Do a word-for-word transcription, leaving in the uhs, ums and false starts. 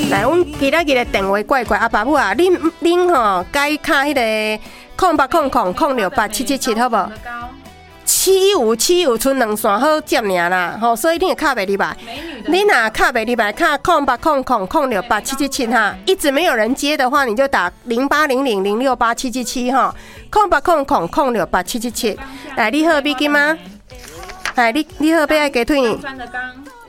来，阮今仔日的电话怪怪，阿爸母啊，恁恁吼该卡迄个空八空空空六八七七七，好无？七五七五剩两线好接尔啦，吼，所以你也卡袂入来。你若卡袂入来，卡空八空空空六八七七七哈，一直没有人接的话，你就打零八零零零六八七七七哈，空八空空空六八七七七。来，你好，美金吗？来，你你好，要爱鸡腿？